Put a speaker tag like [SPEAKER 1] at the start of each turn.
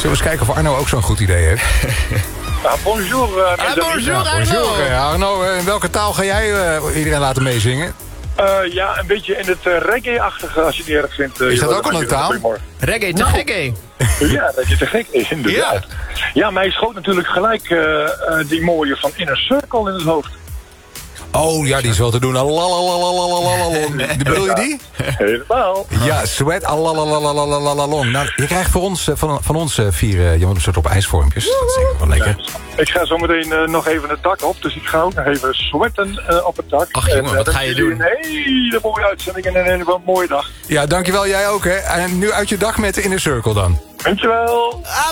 [SPEAKER 1] we eens kijken of Arno ook zo'n goed idee heeft?
[SPEAKER 2] Bonjour.
[SPEAKER 3] Bonjour,
[SPEAKER 1] Bonjour, Arno. In welke taal ga jij iedereen laten meezingen?
[SPEAKER 2] Ja, een beetje in het reggae-achtige, als je het niet erg vindt.
[SPEAKER 1] Is dat ook al een taal?
[SPEAKER 3] Reggae te gekke.
[SPEAKER 2] Ja, reggae te gek, inderdaad. Ja, mij schoot natuurlijk gelijk die mooie van Inner Circle in het hoofd.
[SPEAKER 1] Oh, ja, die is wel te doen. Bedoel je die?
[SPEAKER 2] Helemaal.
[SPEAKER 1] Ja, sweat alalalalalalalong. Nou, je krijgt voor ons, van ons 4 een soort op ijsvormpjes. Dat is zeker wel lekker.
[SPEAKER 2] Ik ga zo meteen nog even het dak op, dus ik ga ook nog even sweaten op het dak.
[SPEAKER 3] Ach jongen, wat ga je doen?
[SPEAKER 2] Een hele mooie uitzending en een hele mooie dag.
[SPEAKER 1] Ja, dankjewel, jij ook, hè. En nu uit je dag met de Inner Circle dan.
[SPEAKER 2] Dankjewel.